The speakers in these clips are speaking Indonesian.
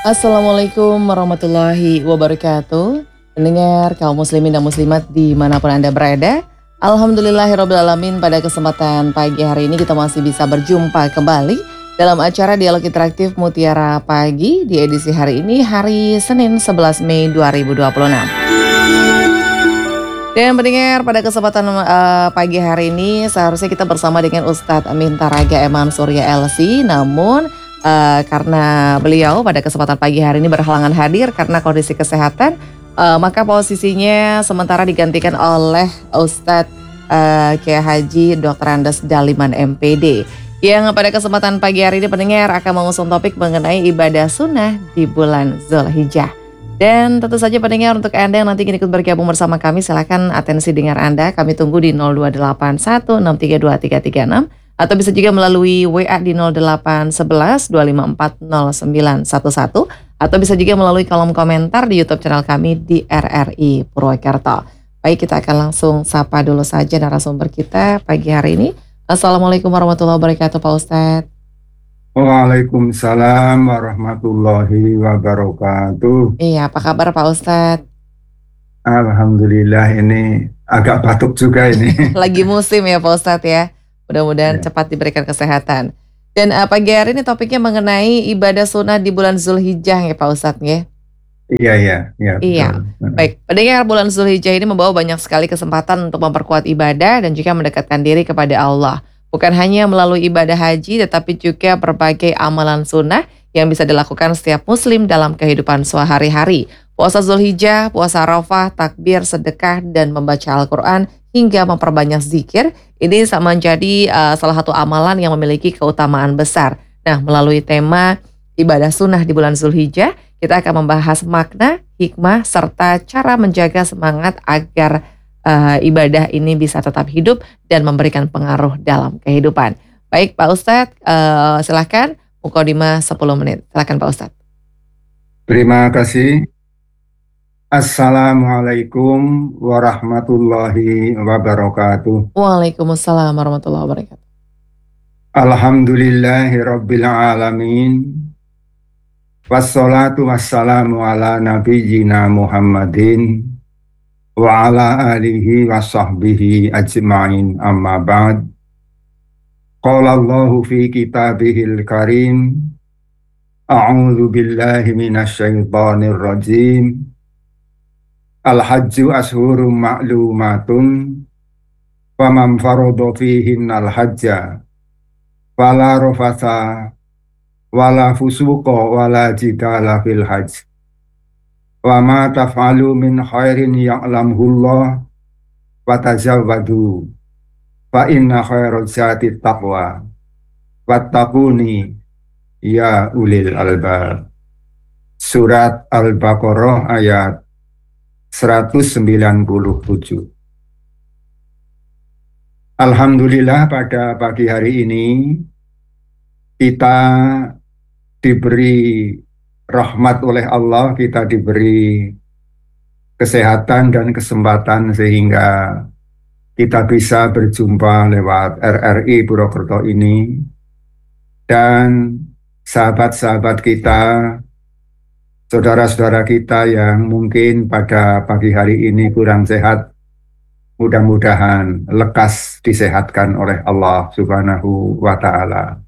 Assalamualaikum warahmatullahi wabarakatuh. Pendengar kaum muslimin dan muslimat dimanapun Anda berada. Alhamdulillahirrabbilalamin, pada kesempatan pagi hari ini kita masih bisa berjumpa kembali dalam acara Dialog Interaktif Mutiara Pagi di edisi hari ini, hari Senin 11 Mei 2026. Dan pendengar, pada kesempatan pagi hari ini seharusnya kita bersama dengan Ustadz Amin Taraga Eman Surya LC, namun karena beliau pada kesempatan pagi hari ini berhalangan hadir karena kondisi kesehatan, maka posisinya sementara digantikan oleh Ustadz Kiai Haji Dr. Andes Daliman MPD, yang pada kesempatan pagi hari ini pendengar akan mengusung topik mengenai ibadah sunnah di bulan Zulhijjah. Dan tentu saja pendengar, untuk Anda yang nanti ingin ikut bergabung bersama kami, silakan atensi dengar Anda. Kami tunggu di 02816323336 atau bisa juga melalui WA di 08112540911 atau bisa juga melalui kolom komentar di YouTube channel kami di RRI Purwakarta. Baik, kita akan langsung sapa dulu saja narasumber kita pagi hari ini. Assalamualaikum warahmatullahi wabarakatuh, Pak Ustadz. Waalaikumsalam warahmatullahi wabarakatuh. Iya, apa kabar Pak Ustadz? Alhamdulillah, ini agak batuk juga ini. Lagi musim ya Pak Ustadz ya. Mudah-mudahan Ya. cepat diberikan kesehatan. Dan pagi hari ini topiknya mengenai ibadah sunnah di bulan Zulhijjah ya Pak Ustadz ya. Iya, iya, iya, betul. Iya, baik. Pendengar, bulan Zulhijjah ini membawa banyak sekali kesempatan untuk memperkuat ibadah dan juga mendekatkan diri kepada Allah. Bukan hanya melalui ibadah haji, tetapi juga berbagai amalan sunnah yang bisa dilakukan setiap muslim dalam kehidupan sehari-hari. Puasa Zulhijjah, puasa Arafah, takbir, sedekah, dan membaca Al-Quran hingga memperbanyak zikir, ini sama menjadi salah satu amalan yang memiliki keutamaan besar. Nah, melalui tema ibadah sunnah di bulan Zulhijjah, kita akan membahas makna, hikmah, serta cara menjaga semangat agar ibadah ini bisa tetap hidup dan memberikan pengaruh dalam kehidupan. Baik Pak Ustadz, silahkan mukadimah 10 menit. Silahkan Pak Ustadz. Terima kasih. Assalamualaikum warahmatullahi wabarakatuh. Waalaikumsalam warahmatullahi wabarakatuh. Alhamdulillahi rabbil alamin. Wassalatu wassalamu ala nabiyyina Muhammadin wa ala alihi wa sahbihi ajma'in, amma ba'd. Qala Allahu fi kitabihil karim, a'udzu billahi minasyaitonir rajim. Al-hajju ashhurum ma'lumatun, faman farada fihinnal hajja fala rafatha wala fusuqa wala jidala fil hajj. Wa ma taf'alu min khairin ya'lamhullah wa tazawwadu fa inna khairaz zati taqwa wattaquni ya ulil albab. Surat Al-Baqarah ayat 197. Alhamdulillah, pada pagi hari ini kita diberi rahmat oleh Allah, kita diberi kesehatan dan kesempatan sehingga kita bisa berjumpa lewat RRI Purwokerto ini. Dan sahabat-sahabat kita, saudara-saudara kita yang mungkin pada pagi hari ini kurang sehat, mudah-mudahan lekas disehatkan oleh Allah Subhanahu wa Ta'ala.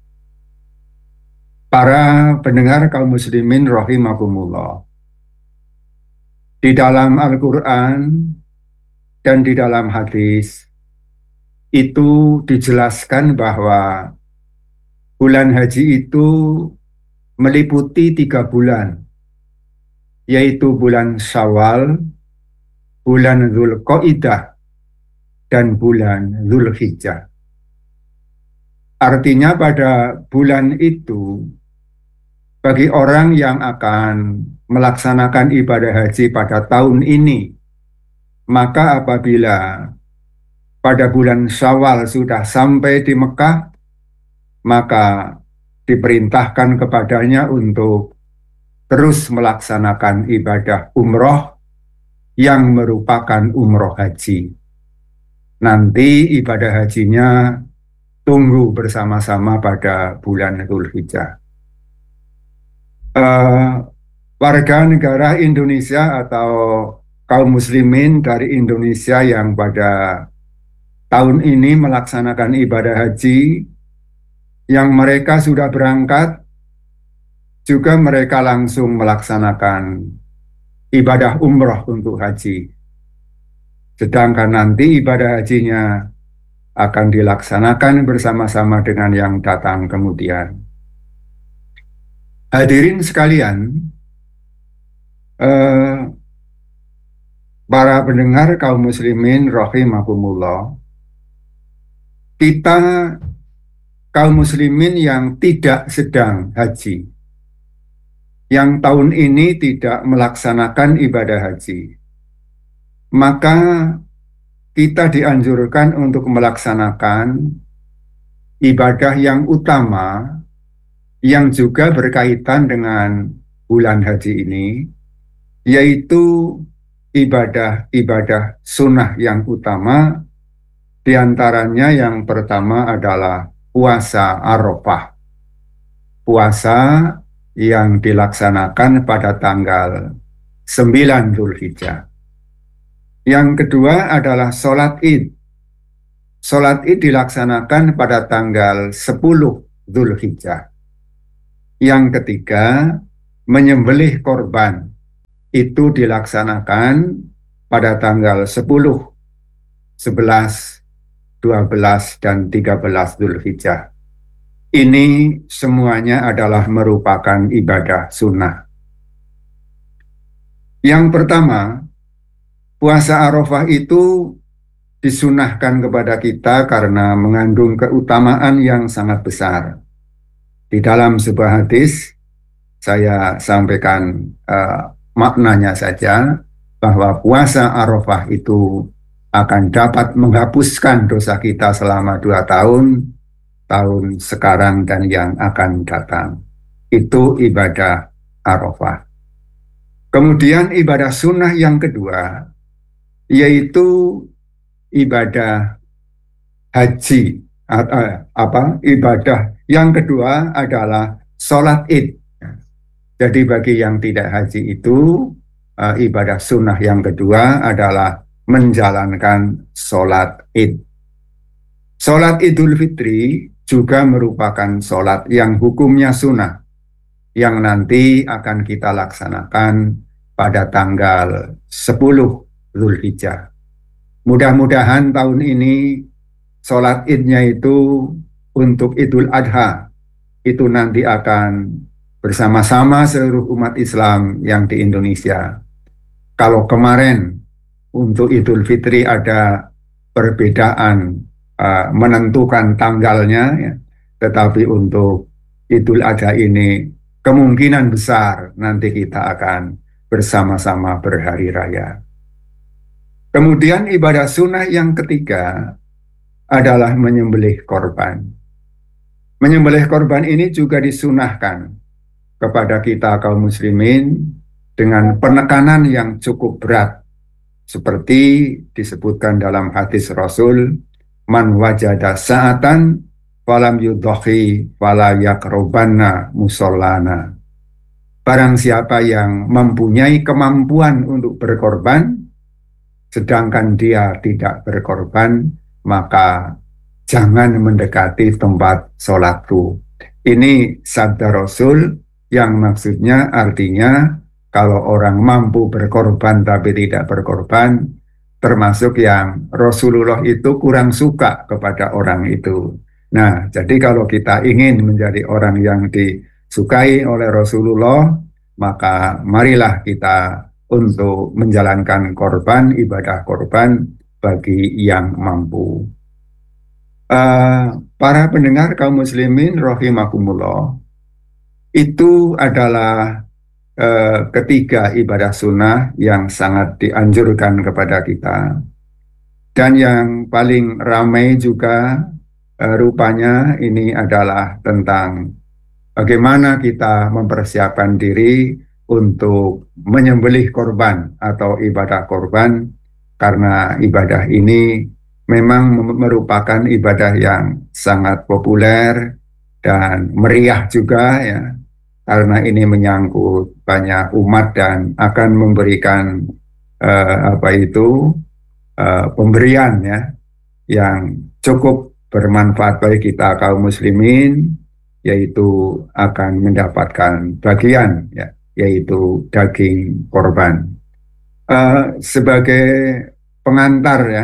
Para pendengar kaum muslimin rahimakumullah, di dalam Al-Quran dan di dalam hadis itu dijelaskan bahwa bulan haji itu meliputi 3 bulan, yaitu bulan Syawal, bulan Dzulqa'dah, dan bulan Zulhijjah. Artinya pada bulan itu, bagi orang yang akan melaksanakan ibadah haji pada tahun ini, maka apabila pada bulan Syawal sudah sampai di Mekah, maka diperintahkan kepadanya untuk terus melaksanakan ibadah umroh yang merupakan umroh haji. Nanti ibadah hajinya tunggu bersama-sama pada bulan Dzulhijjah. eh, warga negara Indonesia atau kaum muslimin dari Indonesia yang pada tahun ini melaksanakan ibadah haji, yang mereka sudah berangkat, juga mereka langsung melaksanakan ibadah umroh untuk haji. Sedangkan nanti ibadah hajinya akan dilaksanakan bersama-sama dengan yang datang kemudian. Hadirin sekalian, eh, para pendengar kaum muslimin rahimakumullah, kita kaum muslimin yang tidak sedang haji, yang tahun ini tidak melaksanakan ibadah haji, maka kita dianjurkan untuk melaksanakan ibadah yang utama yang juga berkaitan dengan bulan haji ini, yaitu ibadah-ibadah sunnah yang utama. Di antaranya yang pertama adalah puasa Arafah, puasa yang dilaksanakan pada tanggal 9 Zulhijjah. Yang kedua adalah sholat Id. Sholat Id dilaksanakan pada tanggal 10 Zulhijjah. Yang ketiga, menyembelih korban. Itu dilaksanakan pada tanggal 10, 11, 12, dan 13 Zulhijjah. Ini semuanya adalah merupakan ibadah sunnah. Yang pertama, puasa Arafah itu disunahkan kepada kita karena mengandung keutamaan yang sangat besar. Di dalam sebuah hadis, saya sampaikan maknanya saja, bahwa puasa Arafah itu akan dapat menghapuskan dosa kita selama 2 tahun, tahun sekarang dan yang akan datang. Itu ibadah Arafah. Kemudian ibadah sunnah yang kedua, yaitu ibadah haji. Ibadah yang kedua adalah sholat Id. Jadi bagi yang tidak haji itu, ibadah sunnah yang kedua adalah menjalankan sholat Id. Sholat Idul Fitri juga merupakan sholat yang hukumnya sunnah, yang nanti akan kita laksanakan pada tanggal 10 Zulhijjah. Mudah-mudahan tahun ini sholat Idnya itu untuk Idul Adha, itu nanti akan bersama-sama seluruh umat Islam yang di Indonesia. Kalau kemarin untuk Idul Fitri ada perbedaan menentukan tanggalnya, ya, tetapi untuk Idul Adha ini kemungkinan besar nanti kita akan bersama-sama berhari raya. Kemudian ibadah sunnah yang ketiga adalah menyembelih korban. Menyembelih korban ini juga disunahkan kepada kita kaum muslimin dengan penekanan yang cukup berat, seperti disebutkan dalam hadis Rasul, man wajada sa'atan falam yudhahi fala yakrobanna musallana. Barang siapa yang mempunyai kemampuan untuk berkorban, sedangkan dia tidak berkorban, maka jangan mendekati tempat sholatku. Ini sabda Rasul yang maksudnya artinya kalau orang mampu berkorban tapi tidak berkorban, termasuk yang Rasulullah itu kurang suka kepada orang itu. Nah, jadi kalau kita ingin menjadi orang yang disukai oleh Rasulullah, maka marilah kita untuk menjalankan korban, ibadah korban bagi yang mampu. Para pendengar kaum muslimin rahimakumullah, itu adalah ketiga ibadah sunnah yang sangat dianjurkan kepada kita. Dan yang paling ramai juga rupanya ini adalah tentang bagaimana kita mempersiapkan diri untuk menyembelih korban atau ibadah korban, karena ibadah ini memang merupakan ibadah yang sangat populer dan meriah juga, ya. karena ini menyangkut banyak umat dan akan memberikan pemberian ya yang cukup bermanfaat bagi kita kaum muslimin, yaitu akan mendapatkan bagian ya, yaitu daging korban. Sebagai pengantar ya,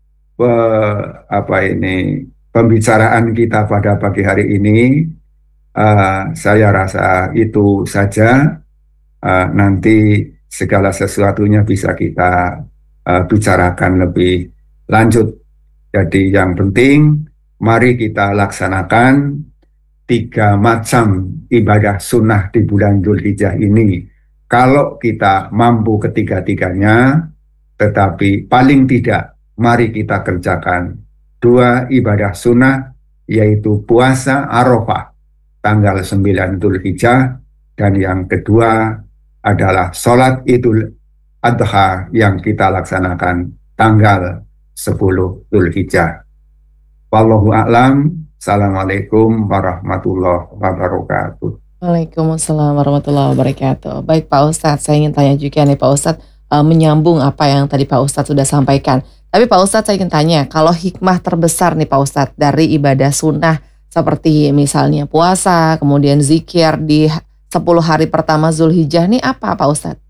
pembicaraan kita pada pagi hari ini, saya rasa itu saja. Nanti segala sesuatunya bisa kita bicarakan lebih lanjut. Jadi yang penting, mari kita laksanakan 3 macam ibadah sunnah di bulan Dzulhijjah ini. Kalau kita mampu ketiga-tiganya, tetapi paling tidak, mari kita kerjakan 2 ibadah sunnah, yaitu puasa Arafah tanggal 9 Dzulhijjah, dan yang kedua adalah sholat Idul Adha yang kita laksanakan tanggal 10 Dzulhijjah. Wallahu a'lam. Assalamualaikum warahmatullahi wabarakatuh. Waalaikumsalam warahmatullahi wabarakatuh. Baik Pak Ustadz, saya ingin tanya juga nih Pak Ustadz, menyambung apa yang tadi Pak Ustadz sudah sampaikan. Tapi Pak Ustadz saya ingin tanya, kalau hikmah terbesar nih Pak Ustadz dari ibadah sunnah seperti misalnya puasa, kemudian zikir di 10 hari pertama Zulhijjah nih apa Pak Ustadz?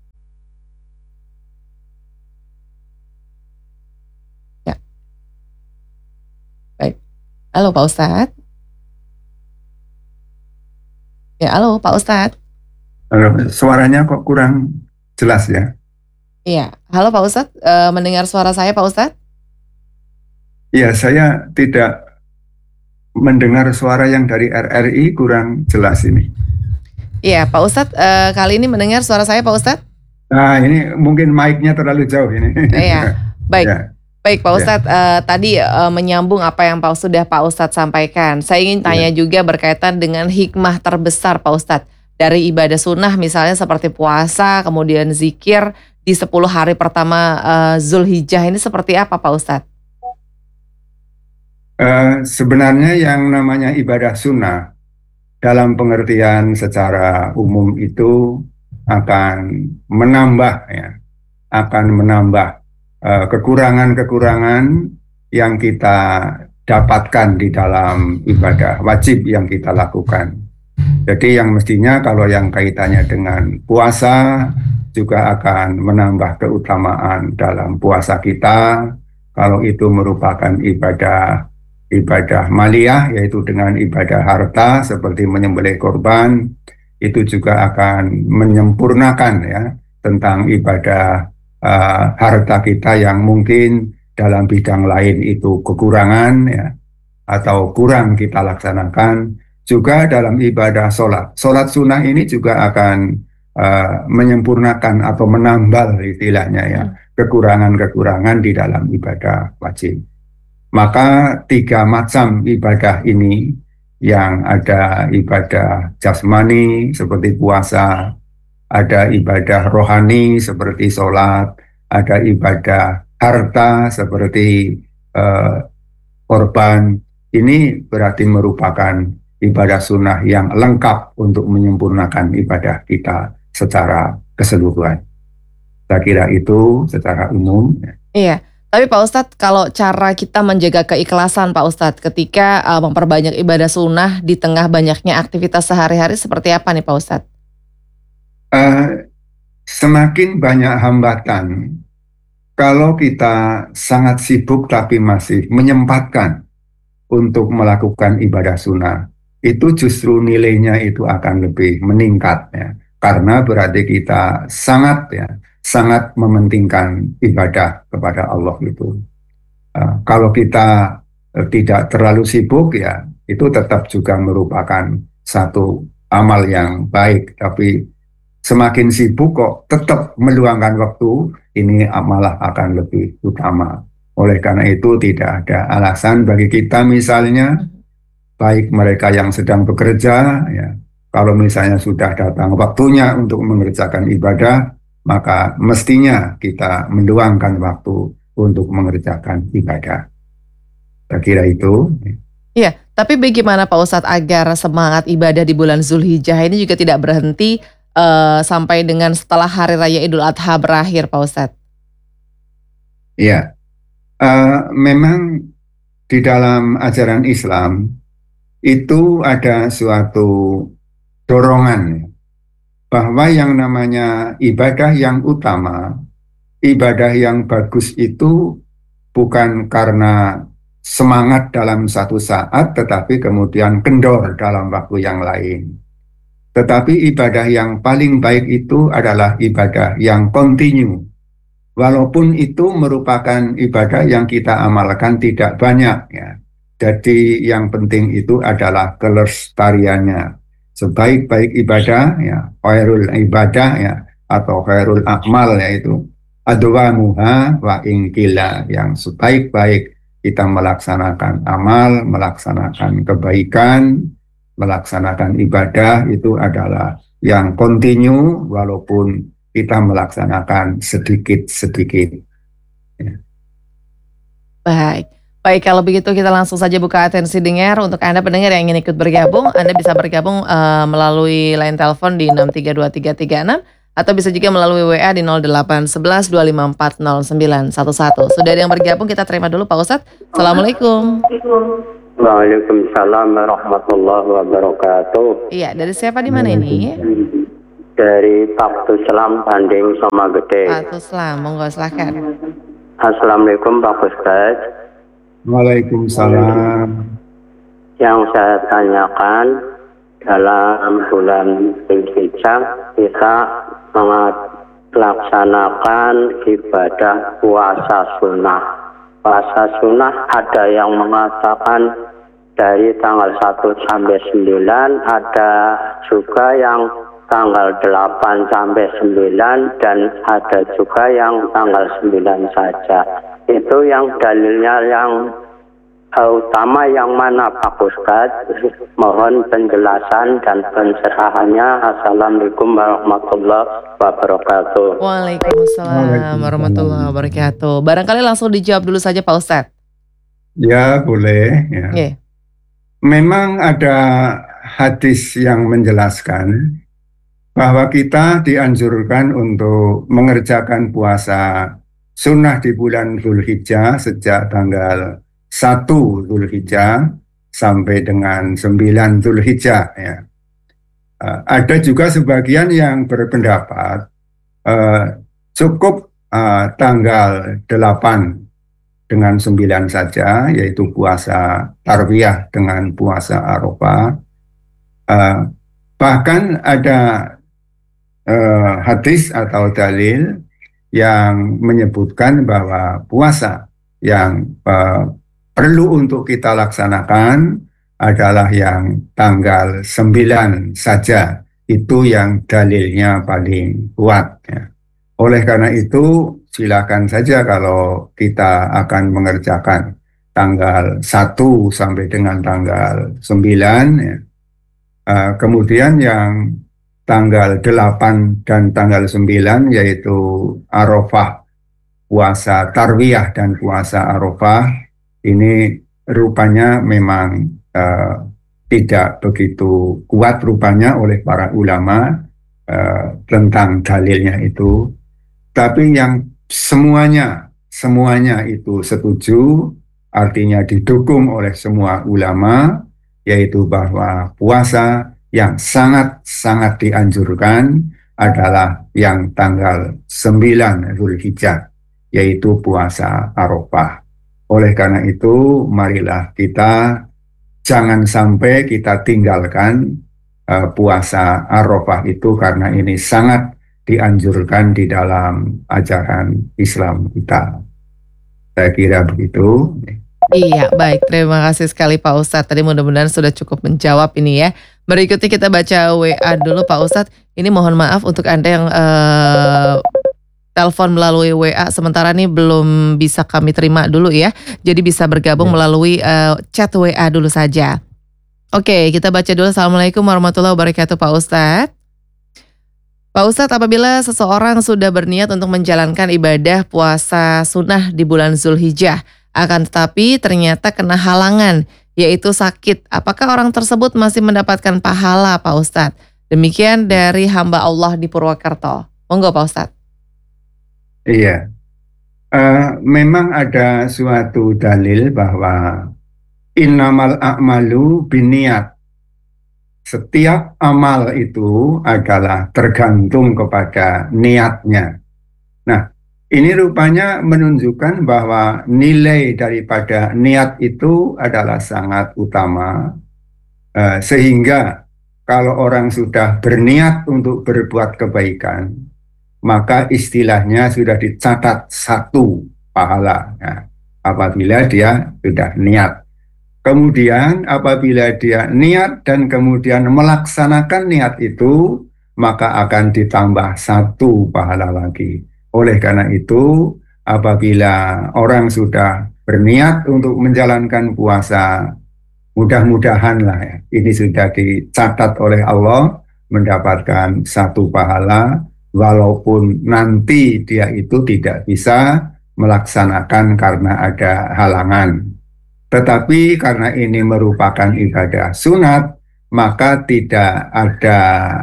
Ya, baik. Halo Pak Ustadz. Ya, halo Pak Ustadz. Suaranya kok kurang jelas ya? Iya, halo Pak Ustadz, mendengar suara saya Pak Ustadz? Iya, saya tidak mendengar suara yang dari RRI, kurang jelas ini. Iya, Pak Ustadz, kali ini mendengar suara saya Pak Ustadz? Nah, ini mungkin mic-nya terlalu jauh ini. Iya, baik. Ya, Baik Pak ya. Ustadz, tadi menyambung apa yang Pak Ustadz sampaikan. Saya ingin tanya juga berkaitan dengan hikmah terbesar Pak Ustadz dari ibadah sunnah misalnya seperti puasa, kemudian zikir di 10 hari pertama Zulhijjah ini seperti apa Pak Ustadz? Sebenarnya yang namanya ibadah sunnah dalam pengertian secara umum itu akan menambah ya, akan menambah kekurangan-kekurangan yang kita dapatkan di dalam ibadah wajib yang kita lakukan. Jadi yang mestinya kalau yang kaitannya dengan puasa juga akan menambah keutamaan dalam puasa kita. Kalau itu merupakan ibadah maliyah, yaitu dengan ibadah harta seperti menyembelih korban, itu juga akan menyempurnakan ya tentang ibadah harta kita yang mungkin dalam bidang lain itu kekurangan ya, atau kurang kita laksanakan. Juga dalam ibadah sholat sunnah ini juga akan menyempurnakan atau menambal istilahnya ya kekurangan-kekurangan di dalam ibadah wajib. Maka 3 macam ibadah ini, yang ada ibadah jasmani seperti puasa, ada ibadah rohani seperti sholat, ada ibadah harta seperti korban. Ini berarti merupakan ibadah sunnah yang lengkap untuk menyempurnakan ibadah kita secara keseluruhan. Saya kira itu secara umum. Iya, tapi Pak Ustadz kalau cara kita menjaga keikhlasan Pak Ustadz ketika memperbanyak ibadah sunnah di tengah banyaknya aktivitas sehari-hari seperti apa nih Pak Ustadz? Semakin banyak hambatan, kalau kita sangat sibuk tapi masih menyempatkan untuk melakukan ibadah sunnah, itu justru nilainya itu akan lebih meningkat ya. Karena berarti kita sangat mementingkan ibadah kepada Allah itu. Kalau kita tidak terlalu sibuk ya, itu tetap juga merupakan satu amal yang baik, tapi semakin sibuk kok tetap meluangkan waktu, ini malah akan lebih utama. Oleh karena itu tidak ada alasan bagi kita misalnya, baik mereka yang sedang bekerja, ya, kalau misalnya sudah datang waktunya untuk mengerjakan ibadah, maka mestinya kita meluangkan waktu untuk mengerjakan ibadah. Saya kira itu. Iya, Tapi bagaimana Pak Ustadz agar semangat ibadah di bulan Zulhijjah ini juga tidak berhenti sampai dengan setelah Hari Raya Idul Adha berakhir, Pak Ustadz? Ya, memang di dalam ajaran Islam itu ada suatu dorongan bahwa yang namanya ibadah yang utama, ibadah yang bagus itu bukan karena semangat dalam satu saat, tetapi kemudian kendor dalam waktu yang lain. Tetapi ibadah yang paling baik itu adalah ibadah yang kontinu. Walaupun itu merupakan ibadah yang kita amalkan tidak banyak, ya. Jadi yang penting itu adalah kelestariannya. Sebaik-baik ibadah, ya, khairul ibadah, ya, atau khairul akmal, yaitu adwamuha wa ingkila, yang sebaik-baik kita melaksanakan amal, melaksanakan kebaikan, melaksanakan ibadah itu adalah yang kontinu walaupun kita melaksanakan sedikit-sedikit. Ya. Baik, kalau begitu kita langsung saja buka atensi dengar. Untuk Anda pendengar yang ingin ikut bergabung, Anda bisa bergabung melalui line telepon di 6323336 atau bisa juga melalui WA di 081125409111. Sudah ada yang bergabung, kita terima dulu Pak Ustadz. Assalamualaikum. Waalaikumsalam warahmatullahi wabarakatuh. Iya, dari siapa di mana ini? Dari Pak Tuslam Banding Soma Gede. Pak Tuslam, monggo silakan. Assalamualaikum Pak Ustaz. Waalaikumsalam. Yang saya tanyakan, dalam bulan Zulhijjah kita melaksanakan ibadah puasa sunnah. Puasa sunnah ada yang mengatakan dari tanggal 1 sampai 9, ada juga yang tanggal 8 sampai 9, dan ada juga yang tanggal 9 saja. Itu yang dalilnya yang utama yang mana Pak Ustadz? Mohon penjelasan dan pencerahannya. Assalamualaikum warahmatullahi wabarakatuh. Waalaikumsalam warahmatullahi wabarakatuh. Barangkali langsung dijawab dulu saja Pak Ustadz. Ya, boleh. Ya. Yeah. Memang ada hadis yang menjelaskan bahwa kita dianjurkan untuk mengerjakan puasa sunnah di bulan Zulhijjah sejak tanggal 1 Zulhijjah sampai dengan 9 Zulhijjah. Ya. Ada juga sebagian yang berpendapat cukup tanggal 8 dengan 9 saja, yaitu puasa Tarwiyah dengan puasa Arafah. Bahkan ada hadis atau dalil yang menyebutkan bahwa puasa yang perlu untuk kita laksanakan adalah yang tanggal 9 saja. Itu yang dalilnya paling kuat. Ya. Oleh karena itu, silakan saja kalau kita akan mengerjakan tanggal 1 sampai dengan tanggal 9. Ya. Kemudian yang tanggal 8 dan tanggal 9 yaitu Arafah, puasa Tarwiyah dan puasa Arafah, ini rupanya memang tidak begitu kuat rupanya oleh para ulama tentang dalilnya itu. Tapi yang semuanya itu setuju, artinya didukung oleh semua ulama, yaitu bahwa puasa yang sangat-sangat dianjurkan adalah yang tanggal 9 Zulhijjah, yaitu puasa Arafah. Oleh karena itu, marilah kita jangan sampai kita tinggalkan puasa Arafah itu, karena ini sangat dianjurkan di dalam ajaran Islam kita. Saya kira begitu. Iya, baik. Terima kasih sekali Pak Ustadz. Tadi mudah-mudahan sudah cukup menjawab ini ya. Berikutnya kita baca WA dulu Pak Ustadz. Ini mohon maaf untuk Anda yang telepon melalui WA. Sementara ini belum bisa kami terima dulu ya. Jadi bisa bergabung melalui chat WA dulu saja. Oke, kita baca dulu. Assalamualaikum warahmatullahi wabarakatuh Pak Ustadz. Pak Ustadz, apabila seseorang sudah berniat untuk menjalankan ibadah puasa sunnah di bulan Zulhijjah, akan tetapi ternyata kena halangan, yaitu sakit. Apakah orang tersebut masih mendapatkan pahala, Pak Ustadz? Demikian dari hamba Allah di Purwokerto. Monggo Pak Ustadz. Iya, memang ada suatu dalil bahwa innamal a'malu binniyat. Setiap amal itu adalah tergantung kepada niatnya. Nah, ini rupanya menunjukkan bahwa nilai daripada niat itu adalah sangat utama, sehingga kalau orang sudah berniat untuk berbuat kebaikan, maka istilahnya sudah dicatat satu pahala. Nah, apabila dia sudah niat. Kemudian apabila dia niat dan kemudian melaksanakan niat itu, maka akan ditambah satu pahala lagi. Oleh karena itu, apabila orang sudah berniat untuk menjalankan puasa, mudah-mudahan lah ya, ini sudah dicatat oleh Allah mendapatkan satu pahala, walaupun nanti dia itu tidak bisa melaksanakan karena ada halangan. Tetapi karena ini merupakan ibadah sunat, maka tidak ada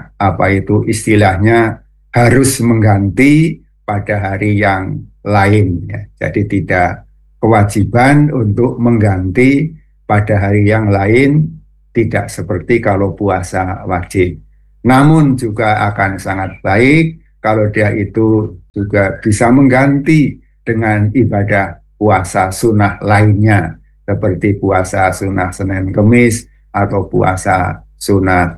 istilahnya harus mengganti pada hari yang lain. Ya. Jadi tidak kewajiban untuk mengganti pada hari yang lain, tidak seperti kalau puasa wajib. Namun juga akan sangat baik kalau dia itu juga bisa mengganti dengan ibadah puasa sunnah lainnya, seperti puasa sunnah Senin Kemis atau puasa sunnah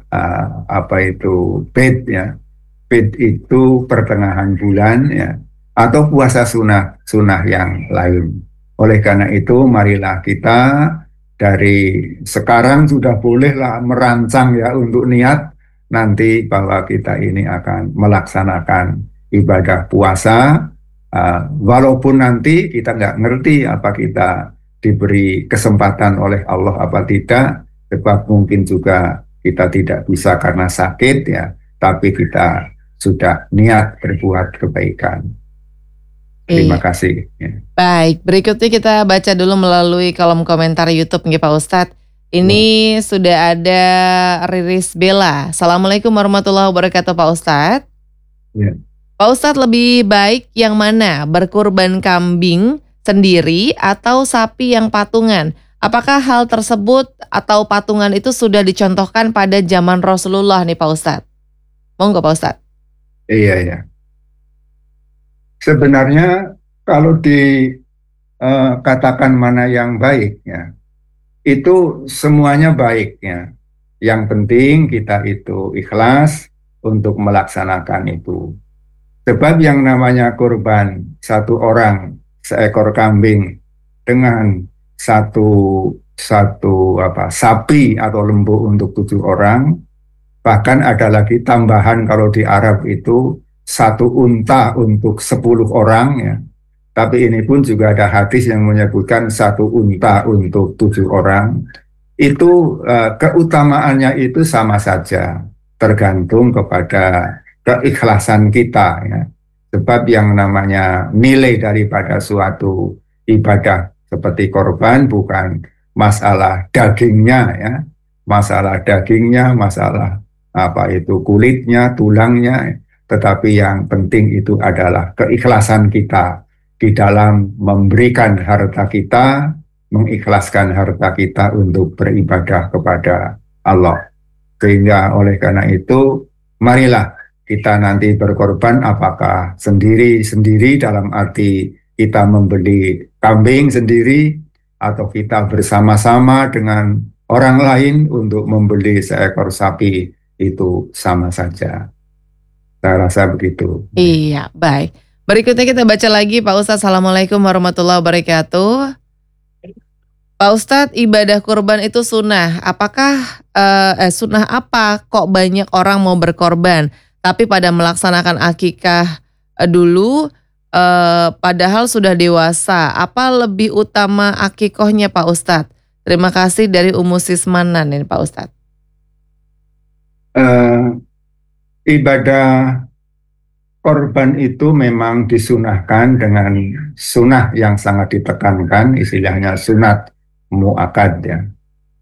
Bid ya. Bid itu pertengahan bulan ya, atau puasa sunnah yang lain. Oleh karena itu marilah kita dari sekarang sudah bolehlah merancang ya untuk niat nanti bahwa kita ini akan melaksanakan ibadah puasa, walaupun nanti kita nggak ngerti apa kita diberi kesempatan oleh Allah apa tidak, sebab mungkin juga kita tidak bisa karena sakit ya, tapi kita sudah niat berbuat kebaikan. Terima kasih. Ya. Baik, berikutnya kita baca dulu melalui kolom komentar YouTube nih Pak Ustadz. Ini sudah ada Riris Bella. Assalamualaikum warahmatullahi wabarakatuh Pak Ustadz. Ya. Pak Ustadz, lebih baik yang mana? Berkurban kambing sendiri atau sapi yang patungan? Apakah hal tersebut atau patungan itu sudah dicontohkan pada zaman Rasulullah nih Pak Ustadz? Monggo Pak Ustadz. Iya ya. Sebenarnya kalau dikatakan mana yang baik ya, itu semuanya baik ya. Yang penting kita itu ikhlas untuk melaksanakan itu. Sebab yang namanya kurban satu orang seekor kambing dengan satu sapi atau lembu untuk 7 orang, bahkan ada lagi tambahan kalau di Arab itu 1 unta untuk 10 orang ya. Tapi ini pun juga ada hadis yang menyebutkan 1 unta untuk 7 orang. Itu keutamaannya itu sama saja, tergantung kepada keikhlasan kita ya. Sebab yang namanya nilai daripada suatu ibadah seperti korban bukan masalah dagingnya ya, masalah kulitnya, tulangnya, tetapi yang penting itu adalah keikhlasan kita di dalam memberikan harta kita, mengikhlaskan harta kita untuk beribadah kepada Allah. Sehingga oleh karena itu marilah kita nanti berkorban, apakah sendiri-sendiri dalam arti kita membeli kambing sendiri, atau kita bersama-sama dengan orang lain untuk membeli seekor sapi, itu sama saja. Saya rasa begitu. Iya, baik. Berikutnya kita baca lagi Pak Ustadz. Assalamualaikum warahmatullahi wabarakatuh. Pak Ustadz, ibadah kurban itu sunnah. Apakah sunnah apa kok banyak orang mau berkorban? Tapi pada melaksanakan akikah dulu, padahal sudah dewasa. Apa lebih utama akikohnya Pak Ustadz? Terima kasih dari Umu Sismanan ini Pak Ustadz. Ibadah korban itu memang disunahkan dengan sunnah yang sangat ditekankan, istilahnya sunat mu'akad ya.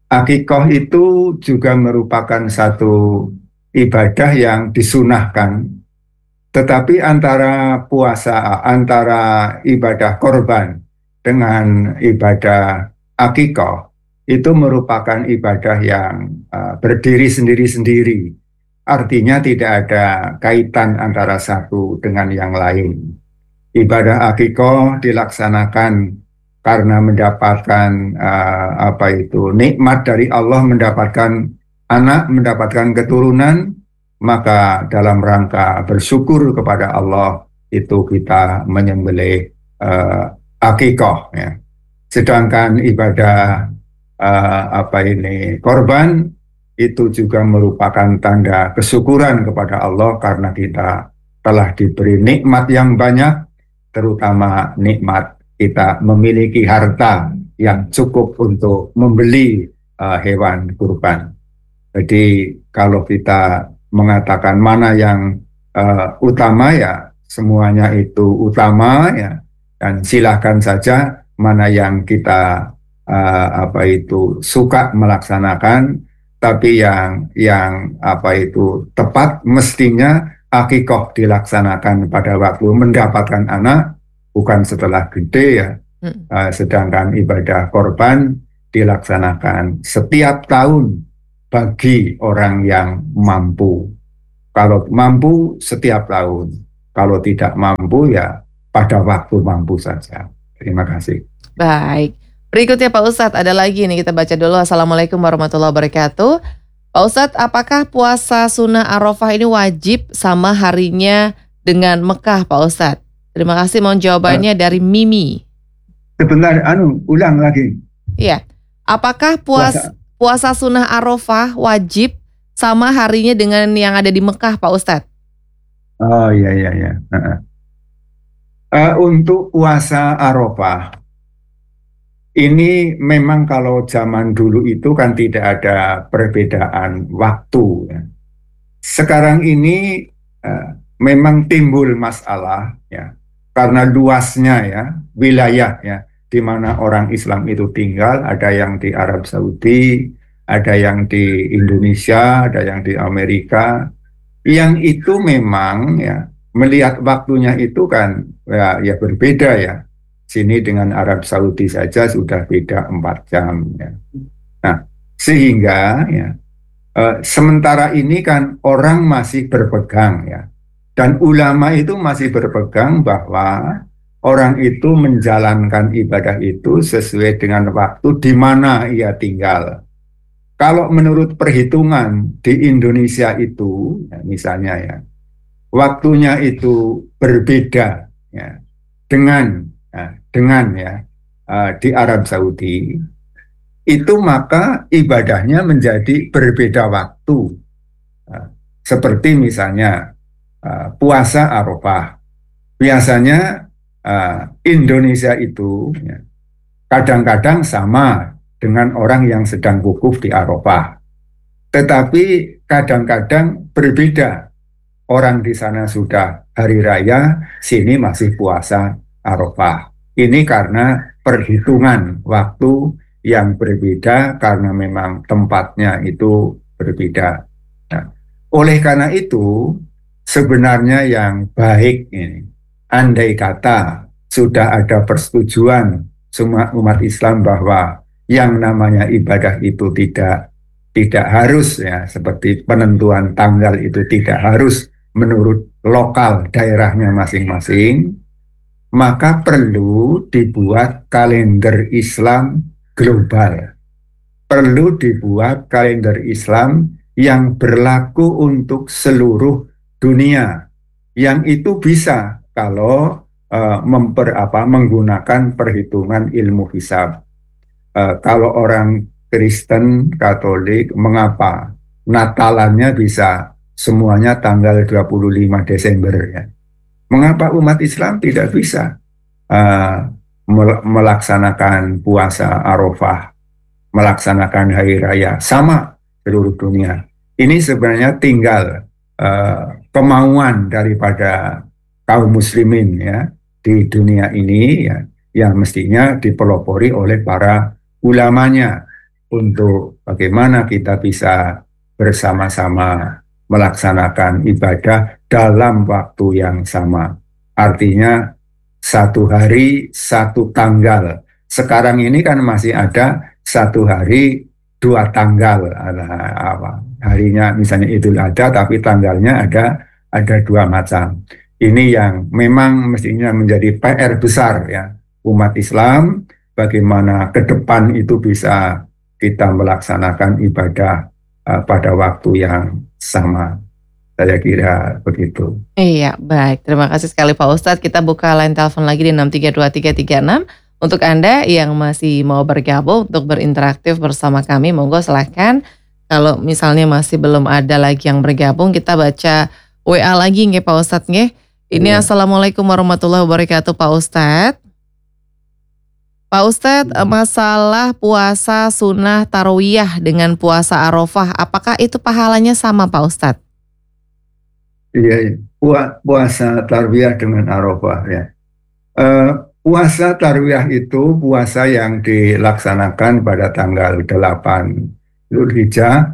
akikoh itu juga merupakan satu ibadah yang disunahkan, tetapi antara ibadah korban dengan ibadah akikoh itu merupakan ibadah yang berdiri sendiri-sendiri. Artinya tidak ada kaitan antara satu dengan yang lain. Ibadah akikoh dilaksanakan karena mendapatkan nikmat dari Allah, mendapatkan anak, mendapatkan keturunan, maka dalam rangka bersyukur kepada Allah itu kita menyembelih akikoh, ya. Sedangkan ibadah korban itu juga merupakan tanda kesyukuran kepada Allah karena kita telah diberi nikmat yang banyak, terutama nikmat kita memiliki harta yang cukup untuk membeli hewan kurban. Jadi kalau kita mengatakan mana yang utama, ya semuanya itu utama, ya, dan silakan saja mana yang kita suka melaksanakan, tapi yang tepat mestinya akikoh dilaksanakan pada waktu mendapatkan anak, bukan setelah gede, ya. Sedangkan ibadah korban dilaksanakan setiap tahun bagi orang yang mampu. Kalau mampu setiap tahun, kalau tidak mampu ya pada waktu mampu saja. Terima kasih. Baik, berikutnya Pak Ustadz ada lagi nih, kita baca dulu. Assalamualaikum warahmatullahi wabarakatuh. Pak Ustadz, apakah puasa sunnah Arafah ini wajib sama harinya dengan Mekah, Pak Ustadz? Terima kasih, mohon jawabannya dari Mimi. Sebentar, ulang lagi. Iya, apakah puasa sunnah Arafah wajib sama harinya dengan yang ada di Mekah, Pak Ustadz? Oh iya. Untuk puasa Arafah ini memang kalau zaman dulu itu kan tidak ada perbedaan waktu, ya. Sekarang ini memang timbul masalah, ya, karena luasnya, ya, wilayah, ya, di mana orang Islam itu tinggal. Ada yang di Arab Saudi, ada yang di Indonesia, ada yang di Amerika. Yang itu memang, ya, melihat waktunya itu kan ya berbeda, ya. Sini dengan Arab Saudi saja sudah beda 4 jam, ya. Nah, sehingga, ya, sementara ini kan orang masih berpegang, ya, dan ulama itu masih berpegang bahwa orang itu menjalankan ibadah itu sesuai dengan waktu di mana ia tinggal. Kalau menurut perhitungan di Indonesia itu, ya, misalnya, ya, waktunya itu berbeda, ya, dengan di Arab Saudi, itu maka ibadahnya menjadi berbeda waktu. Seperti misalnya puasa Arafah, biasanya Indonesia itu, ya, kadang-kadang sama dengan orang yang sedang wukuf di Arafah, tetapi kadang-kadang berbeda. Orang di sana sudah hari raya, sini masih puasa Arafah. Ini karena perhitungan waktu yang berbeda, karena memang tempatnya itu berbeda. Nah, oleh karena itu, sebenarnya yang baik ini, andai kata sudah ada persetujuan semua umat Islam bahwa yang namanya ibadah itu tidak harus, ya, seperti penentuan tanggal itu tidak harus menurut lokal daerahnya masing-masing, maka perlu dibuat kalender Islam global. Perlu dibuat kalender Islam yang berlaku untuk seluruh dunia. Yang itu bisa kalau menggunakan perhitungan ilmu hisab. Kalau orang Kristen, Katolik, mengapa Natalannya bisa semuanya tanggal 25 Desember, ya? Mengapa umat Islam tidak bisa melaksanakan puasa Arafah, melaksanakan hari raya sama seluruh dunia? Ini sebenarnya tinggal kemauan daripada kaum muslimin, ya, di dunia ini, ya, yang mestinya dipelopori oleh para ulamanya untuk bagaimana kita bisa bersama-sama melaksanakan ibadah dalam waktu yang sama. Artinya satu hari, satu tanggal. Sekarang ini kan masih ada satu hari, dua tanggal. Harinya misalnya Idul Adha, tapi tanggalnya ada dua macam. Ini yang memang mestinya menjadi PR besar ya umat Islam, bagaimana ke depan itu bisa kita melaksanakan ibadah pada waktu yang sama. Saya kira begitu. Iya, baik. Terima kasih sekali Pak Ustadz. Kita buka line telepon lagi di 6323336. Untuk Anda yang masih mau bergabung untuk berinteraksi bersama kami, monggo silahkan. Kalau misalnya masih belum ada lagi yang bergabung, kita baca WA lagi nggih Pak Ustadz nggih. Ini Assalamualaikum warahmatullahi wabarakatuh Pak Ustadz. Pak Ustadz, masalah puasa sunnah tarawiyah dengan puasa Arafah, apakah itu pahalanya sama Pak Ustadz? Iya, puasa tarawiyah dengan Arafah ya. Puasa tarawiyah itu puasa yang dilaksanakan pada tanggal 8 Dzulhijjah.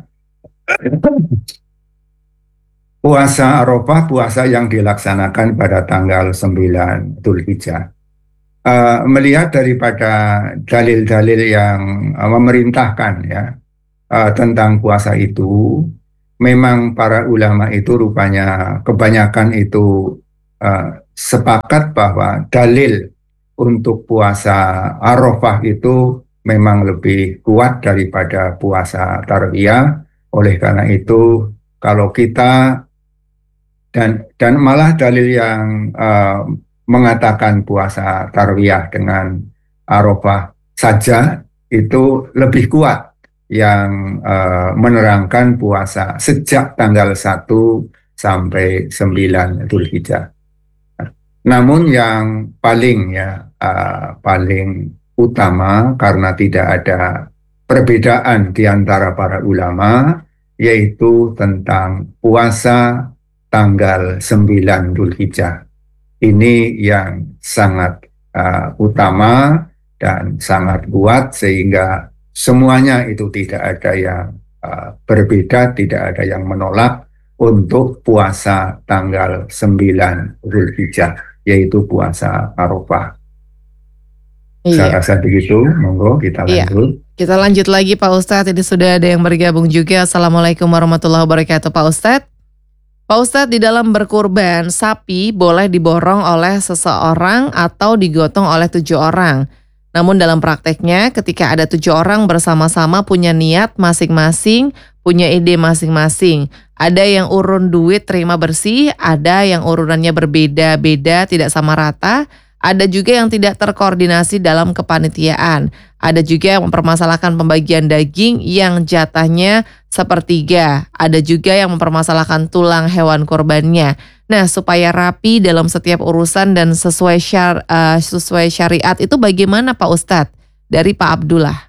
Puasa Arafah puasa yang dilaksanakan pada tanggal 9 Dzulhijjah. Melihat daripada dalil-dalil yang memerintahkan ya tentang puasa itu, memang para ulama itu rupanya kebanyakan itu sepakat bahwa dalil untuk puasa Arafah itu memang lebih kuat daripada puasa tarawiyah. Oleh karena itu, kalau kita dan malah dalil yang mengatakan puasa tarawiyah dengan Arafah saja itu lebih kuat yang menerangkan puasa sejak tanggal 1 sampai 9 Dzulhijjah. Namun yang paling utama karena tidak ada perbedaan di antara para ulama, yaitu tentang puasa tanggal 9 Dzulhijjah. Ini yang sangat utama dan sangat kuat, sehingga semuanya itu tidak ada yang berbeda, tidak ada yang menolak untuk puasa tanggal 9 Dzulhijjah, yaitu puasa Arafah. Saya rasa begitu, monggo kita lanjut. Kita lanjut lagi Pak Ustadz, ini sudah ada yang bergabung juga. Assalamualaikum warahmatullahi wabarakatuh Pak Ustadz. Pak Ustadz, di dalam berkurban, sapi boleh diborong oleh seseorang atau digotong oleh 7 orang. Namun dalam prakteknya ketika ada 7 orang bersama-sama punya niat masing-masing, punya ide masing-masing. Ada yang urun duit terima bersih, ada yang urunannya berbeda-beda tidak sama rata. Ada juga yang tidak terkoordinasi dalam kepanitiaan. Ada juga yang mempermasalahkan pembagian daging yang jatahnya sepertiga. Ada juga yang mempermasalahkan tulang hewan korbannya. Nah, supaya rapi dalam setiap urusan dan sesuai syariat itu bagaimana Pak Ustadz? Dari Pak Abdullah.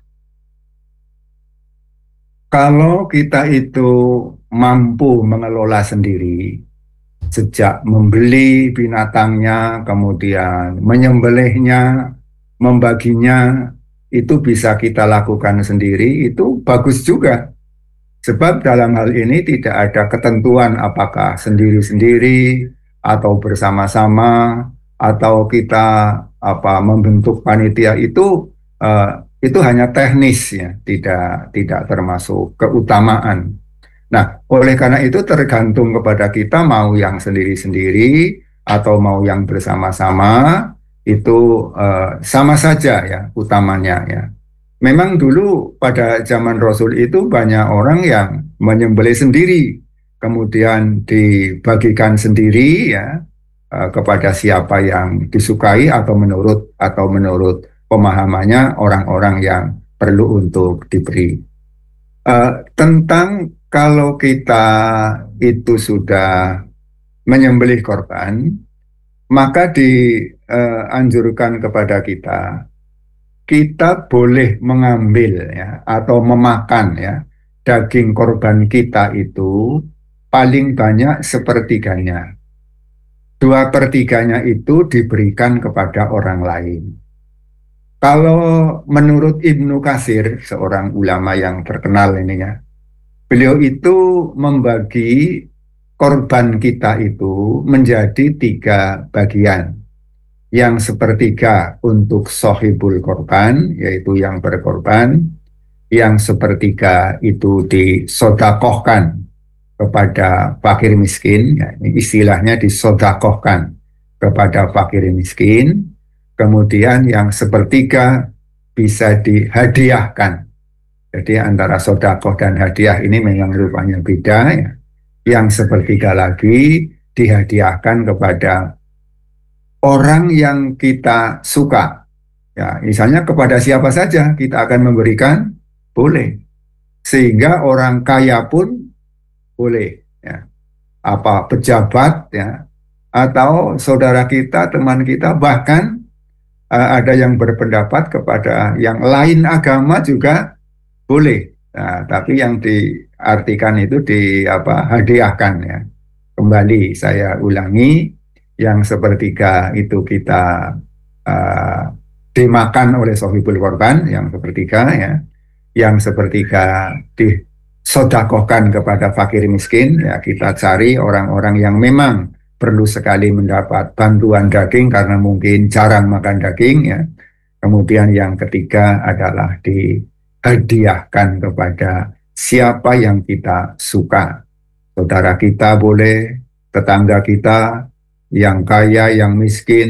Kalau kita itu mampu mengelola sendiri, sejak membeli binatangnya, kemudian menyembelihnya, membaginya, itu bisa kita lakukan sendiri, itu bagus juga. Sebab dalam hal ini tidak ada ketentuan apakah sendiri-sendiri atau bersama-sama atau kita membentuk panitia itu hanya teknis ya, tidak termasuk keutamaan. Nah, oleh karena itu tergantung kepada kita mau yang sendiri-sendiri atau mau yang bersama-sama, itu sama saja ya utamanya ya. Memang dulu pada zaman Rasul itu banyak orang yang menyembelih sendiri, kemudian dibagikan sendiri ya kepada siapa yang disukai atau menurut pemahamannya orang-orang yang perlu untuk diberi. Tentang kalau kita itu sudah menyembelih korban, maka dianjurkan kepada kita boleh mengambil ya atau memakan ya daging korban kita itu paling banyak sepertiganya. 2/3 itu diberikan kepada orang lain. Kalau menurut Ibnu Katsir, seorang ulama yang terkenal ini ya, beliau itu membagi korban kita itu menjadi 3 bagian. Yang sepertiga untuk sohibul korban, yaitu yang berkorban. Yang sepertiga itu disodakohkan kepada fakir miskin, ya, ini istilahnya disodakohkan kepada fakir miskin. Kemudian yang sepertiga bisa dihadiahkan. Jadi antara sodakoh dan hadiah ini memang rupanya beda. Ya. Yang sepertiga lagi dihadiahkan kepada orang yang kita suka. Ya, misalnya kepada siapa saja kita akan memberikan, boleh. Sehingga orang kaya pun boleh. Ya. Apa pejabat ya, atau saudara kita, teman kita, bahkan ada yang berpendapat kepada yang lain agama juga boleh. Nah, tapi yang diartikan itu hadiahkan ya. Kembali saya ulangi, yang sepertiga itu kita dimakan oleh sohibul korban, yang sepertiga ya. Yang sepertiga disodakohkan kepada fakir miskin, ya kita cari orang-orang yang memang perlu sekali mendapat bantuan daging karena mungkin jarang makan daging ya. Kemudian yang ketiga adalah dihadiahkan kepada siapa yang kita suka. Saudara kita boleh, tetangga kita, yang kaya, yang miskin,